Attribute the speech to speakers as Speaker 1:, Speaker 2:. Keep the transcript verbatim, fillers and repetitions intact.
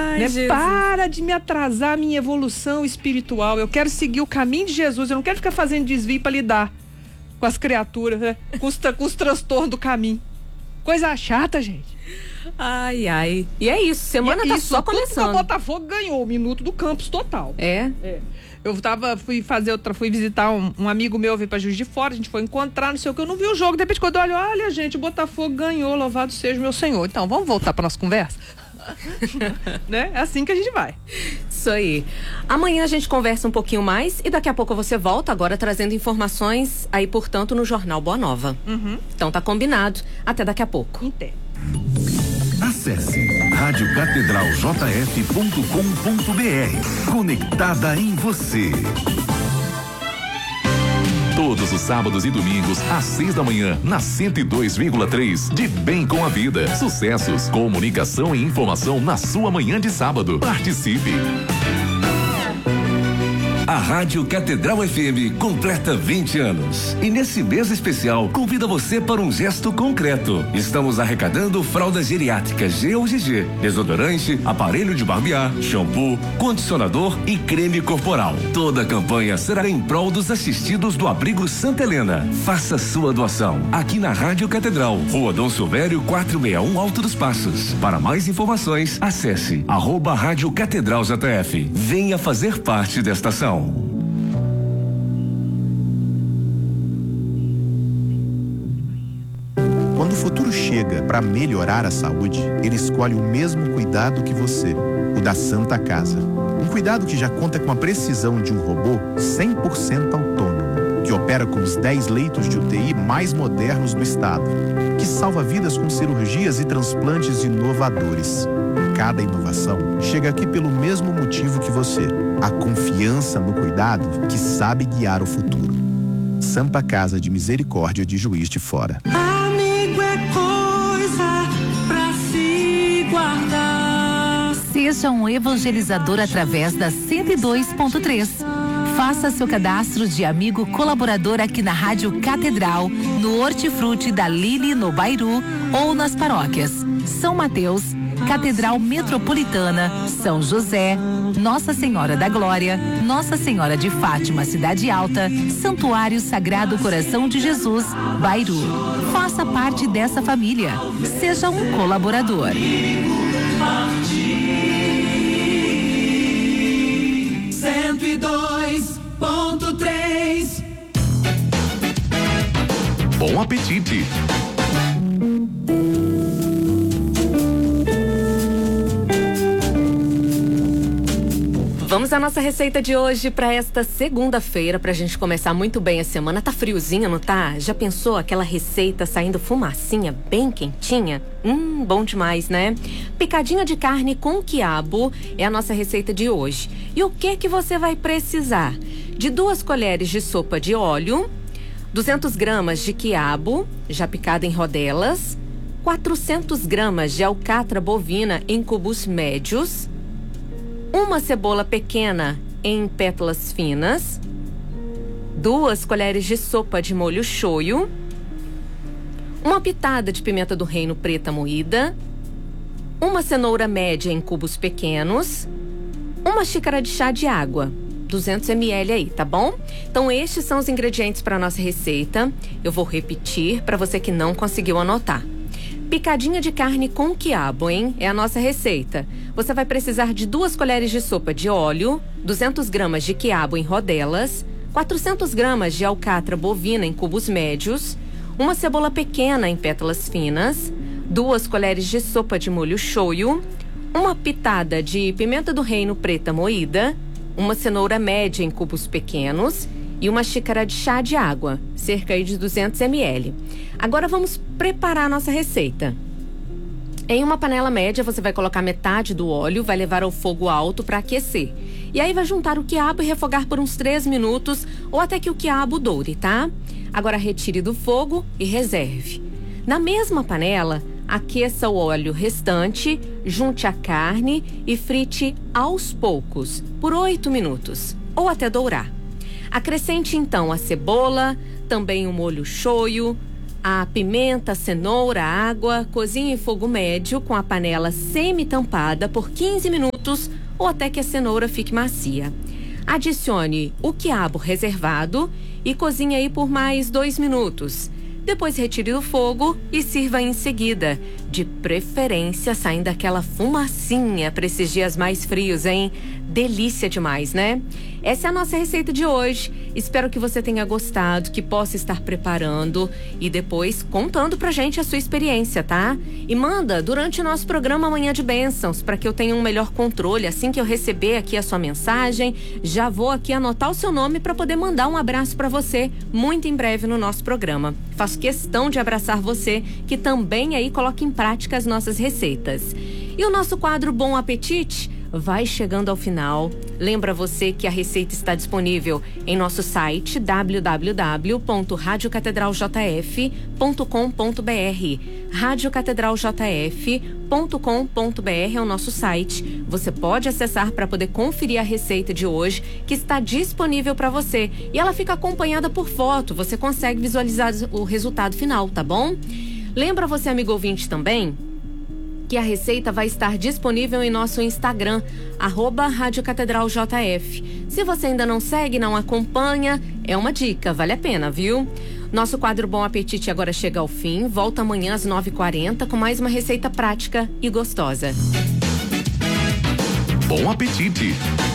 Speaker 1: Ai, né? Para de me atrasar a minha evolução espiritual. Eu quero seguir o caminho de Jesus. Eu não quero ficar fazendo desvio para lidar com as criaturas, né? com, os, com os transtornos do caminho. Coisa chata, gente.
Speaker 2: Ai, ai. E é isso, semana e tá
Speaker 1: isso,
Speaker 2: só começando.
Speaker 1: O Botafogo ganhou o minuto do campus total.
Speaker 2: É?
Speaker 1: É. Eu tava, fui fazer outra, fui visitar um, um amigo meu, veio pra Juiz de Fora, a gente foi encontrar, não sei o que, eu não vi o jogo. De repente, quando eu olho, olha, gente, o Botafogo ganhou, louvado seja o meu Senhor. Então, vamos voltar pra nossa conversa? Né? É assim que a gente vai.
Speaker 2: Isso aí. Amanhã a gente conversa um pouquinho mais e daqui a pouco você volta agora trazendo informações aí, portanto, no Jornal Boa Nova.
Speaker 1: Uhum.
Speaker 2: Então tá combinado. Até daqui a pouco.
Speaker 1: Até.
Speaker 3: Acesse rádio catedral j f ponto com ponto b r. Conectada em você. Todos os sábados e domingos, às seis da manhã, na cento e dois vírgula três, de Bem com a Vida. Sucessos, comunicação e informação na sua manhã de sábado. Participe!
Speaker 4: A Rádio Catedral F M completa vinte anos. E nesse mês especial, convida você para um gesto concreto. Estamos arrecadando fralda geriátrica G ou G G, desodorante, aparelho de barbear, shampoo, condicionador e creme corporal. Toda a campanha será em prol dos assistidos do Abrigo Santa Helena. Faça sua doação aqui na Rádio Catedral, Rua Dom Silvério quatrocentos e sessenta e um, Alto dos Passos. Para mais informações, acesse arroba Rádio Catedral J F. Venha fazer parte desta ação.
Speaker 5: Quando o futuro chega para melhorar a saúde, ele escolhe o mesmo cuidado que você, o da Santa Casa. Um cuidado que já conta com a precisão de um robô cem por cento autônomo, que opera com os dez leitos de U T I mais modernos do estado, que salva vidas com cirurgias e transplantes inovadores. Cada inovação chega aqui pelo mesmo motivo que você, a confiança no cuidado que sabe guiar o futuro. Santa Casa de Misericórdia de Juiz de Fora.
Speaker 6: Amigo é coisa pra se guardar.
Speaker 7: Seja um evangelizador através da cento e dois ponto três. Faça seu cadastro de amigo colaborador aqui na Rádio Catedral, no Hortifruti da Lili, no Bairu, ou nas paróquias São Mateus, Catedral Metropolitana, São José, Nossa Senhora da Glória, Nossa Senhora de Fátima, Cidade Alta, Santuário Sagrado Coração de Jesus, Bairu. Faça parte dessa família. Seja um colaborador.
Speaker 6: cento e dois ponto três.
Speaker 3: Bom apetite!
Speaker 2: Vamos à nossa receita de hoje para esta segunda-feira, pra gente começar muito bem a semana. Tá friozinho, não tá? Já pensou aquela receita saindo fumacinha bem quentinha? Hum, bom demais, né? Picadinha de carne com quiabo é a nossa receita de hoje. E o que que você vai precisar? De duas colheres de sopa de óleo, duzentas gramas de quiabo, já picado em rodelas, quatrocentas gramas de alcatra bovina em cubos médios, uma cebola pequena em pétalas finas, duas colheres de sopa de molho shoyu, uma pitada de pimenta do reino preta moída, uma cenoura média em cubos pequenos, uma xícara de chá de água, duzentos mililitros aí, tá bom? Então estes são os ingredientes para nossa receita. Eu vou repetir para você que não conseguiu anotar. Picadinha de carne com quiabo, hein? É a nossa receita. Você vai precisar de duas colheres de sopa de óleo, duzentas gramas de quiabo em rodelas, quatrocentas gramas de alcatra bovina em cubos médios, uma cebola pequena em pétalas finas, duas colheres de sopa de molho shoyu, uma pitada de pimenta do reino preta moída, uma cenoura média em cubos pequenos e uma xícara de chá de água, cerca aí de duzentos mililitros. Agora vamos preparar a nossa receita. Em uma panela média você vai colocar metade do óleo, vai levar ao fogo alto para aquecer. E aí vai juntar o quiabo e refogar por uns três minutos ou até que o quiabo doure, tá? Agora retire do fogo e reserve. Na mesma panela, aqueça o óleo restante, junte a carne e frite aos poucos, por oito minutos, ou até dourar. Acrescente então a cebola, também o molho shoyu, a pimenta, cenoura, água, cozinhe em fogo médio com a panela semi-tampada por quinze minutos ou até que a cenoura fique macia. Adicione o quiabo reservado e cozinhe aí por mais dois minutos. Depois retire do fogo e sirva em seguida. De preferência, saindo aquela fumacinha para esses dias mais frios, hein? Delícia demais, né? Essa é a nossa receita de hoje. Espero que você tenha gostado, que possa estar preparando e depois contando pra gente a sua experiência, tá? E manda durante o nosso programa Manhã de Bênçãos, para que eu tenha um melhor controle. Assim que eu receber aqui a sua mensagem, já vou aqui anotar o seu nome para poder mandar um abraço para você muito em breve no nosso programa. Faço questão de abraçar você, que também aí coloca em prática as nossas receitas. E o nosso quadro Bom Apetite vai chegando ao final. Lembra você que a receita está disponível em nosso site w w w ponto rádio catedral j f ponto com ponto b r. rádio catedral j f ponto com ponto b r é o nosso site. Você pode acessar para poder conferir a receita de hoje, que está disponível para você. E ela fica acompanhada por foto. Você consegue visualizar o resultado final, tá bom? Lembra você, amigo ouvinte, também que a receita vai estar disponível em nosso Instagram, arroba Rádio Catedral J F. Se você ainda não segue, não acompanha, é uma dica, vale a pena, viu? Nosso quadro Bom Apetite agora chega ao fim. Volta amanhã às nove e quarenta com mais uma receita prática e gostosa.
Speaker 3: Bom apetite!